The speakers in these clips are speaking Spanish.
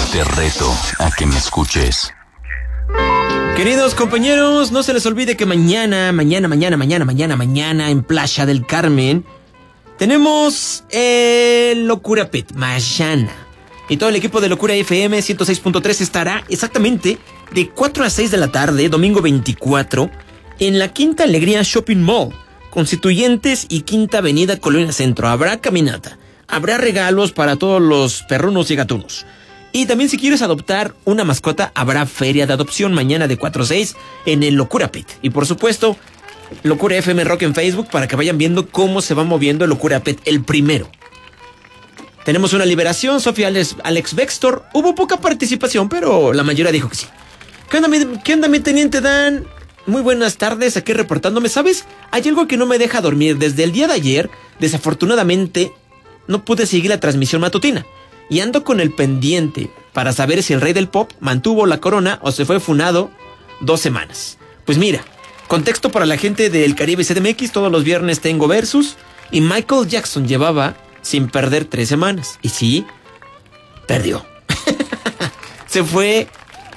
Te reto a que me escuches. Queridos compañeros, no se les olvide que mañana en Playa del Carmen tenemos el Locura Pit, mañana. Y todo el equipo de Locura FM 106.3 estará exactamente de 4 a 6 de la tarde, domingo 24, en la Quinta Alegría Shopping Mall, Constituyentes y Quinta Avenida Colonia Centro. Habrá caminata, habrá regalos para todos los perrunos y gatunos. Y también si quieres adoptar una mascota, habrá feria de adopción mañana de 4 a 6 en el Locura Pit. Y por supuesto, Locura FM Rock en Facebook para que vayan viendo cómo se va moviendo el Locura Pit, el primero. Tenemos una liberación, Sofía Alex Vextor. Hubo poca participación, pero la mayoría dijo que sí. ¿Qué onda, mi teniente Dan? Muy buenas tardes, aquí reportándome. ¿Sabes? Hay algo que no me deja dormir. Desde el día de ayer, desafortunadamente, no pude seguir la transmisión matutina. Y ando con el pendiente para saber si el rey del pop mantuvo la corona o se fue funado 2 semanas. Pues mira, contexto para la gente del Caribe CDMX, todos los viernes tengo versus. Y Michael Jackson llevaba sin perder 3 semanas. Y sí, perdió. Se fue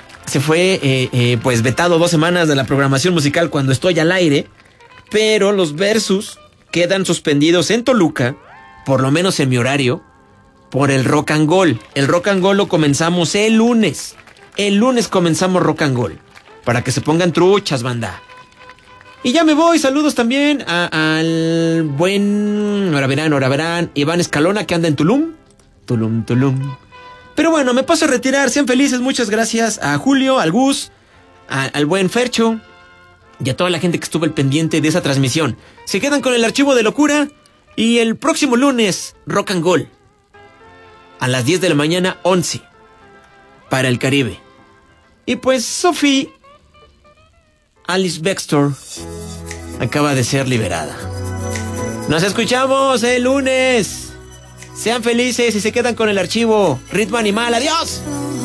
pues vetado 2 semanas de la programación musical cuando estoy al aire. Pero los versus quedan suspendidos en Toluca, por lo menos en mi horario, por el Rock and Gold. El Rock and Gold lo comenzamos el lunes. El lunes comenzamos Rock and Gold. Para que se pongan truchas, banda. Y ya me voy. Saludos también al buen... Ahora verán. Iván Escalona, que anda en Tulum. Tulum. Pero bueno, me paso a retirar. Sean felices. Muchas gracias a Julio, al Gus, al buen Fercho y a toda la gente que estuvo al pendiente de esa transmisión. Se quedan con el archivo de Locura. Y el próximo lunes, Rock and Gold. A las 10 de la mañana, 11. Para el Caribe. Y pues Sophie Alice Vextor acaba de ser liberada. Nos escuchamos el lunes. Sean felices y se quedan con el archivo. Ritmo Animal. ¡Adiós!